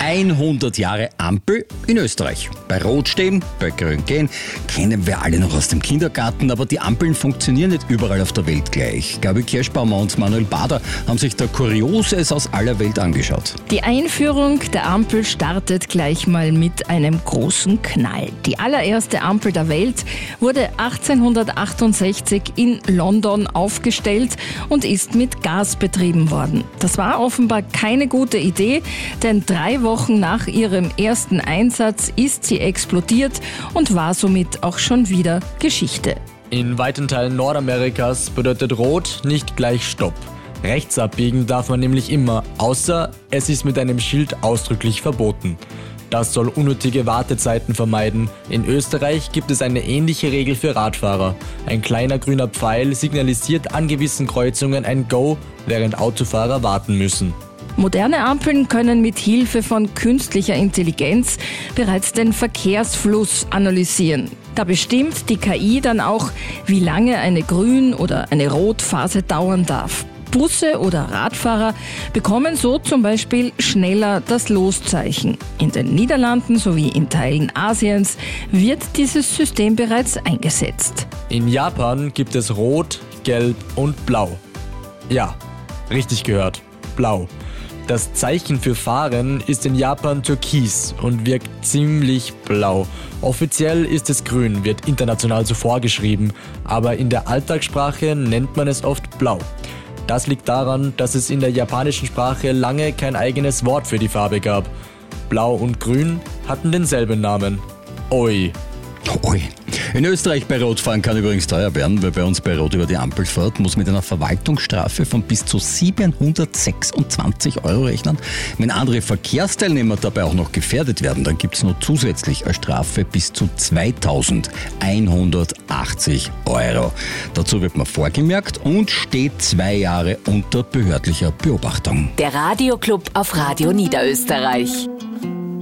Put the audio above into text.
100 Jahre Ampel in Österreich. Bei Rot stehen, bei Grün gehen, kennen wir alle noch aus dem Kindergarten, aber die Ampeln funktionieren nicht überall auf der Welt gleich. Gabi Kirschbaumer und Manuel Bader haben sich da Kurioses aus aller Welt angeschaut. Die Einführung der Ampel startet gleich mal mit einem großen Knall. Die allererste Ampel der Welt wurde 1868 in London aufgestellt und ist mit Gas betrieben worden. Das war offenbar keine gute Idee, denn 3 Wochen nach ihrem ersten Einsatz ist sie explodiert und war somit auch schon wieder Geschichte. In weiten Teilen Nordamerikas bedeutet Rot nicht gleich Stopp. Rechts abbiegen darf man nämlich immer, außer es ist mit einem Schild ausdrücklich verboten. Das soll unnötige Wartezeiten vermeiden. In Österreich gibt es eine ähnliche Regel für Radfahrer. Ein kleiner grüner Pfeil signalisiert an gewissen Kreuzungen ein Go, während Autofahrer warten müssen. Moderne Ampeln können mit Hilfe von künstlicher Intelligenz bereits den Verkehrsfluss analysieren. Da bestimmt die KI dann auch, wie lange eine Grün- oder eine Rotphase dauern darf. Busse oder Radfahrer bekommen so zum Beispiel schneller das Loszeichen. In den Niederlanden sowie in Teilen Asiens wird dieses System bereits eingesetzt. In Japan gibt es Rot, Gelb und Blau. Ja, richtig gehört, Blau. Das Zeichen für Fahren ist in Japan türkis und wirkt ziemlich blau. Offiziell ist es grün, wird international so vorgeschrieben, aber in der Alltagssprache nennt man es oft blau. Das liegt daran, dass es in der japanischen Sprache lange kein eigenes Wort für die Farbe gab. Blau und Grün hatten denselben Namen. Oi. Oi. In Österreich bei Rot fahren kann übrigens teuer werden, weil bei uns bei Rot über die Ampel fährt, muss mit einer Verwaltungsstrafe von bis zu 726 € rechnen. Wenn andere Verkehrsteilnehmer dabei auch noch gefährdet werden, dann gibt es noch zusätzlich eine Strafe bis zu 2180 €. Dazu wird man vorgemerkt und steht 2 Jahre unter behördlicher Beobachtung. Der Radioclub auf Radio Niederösterreich.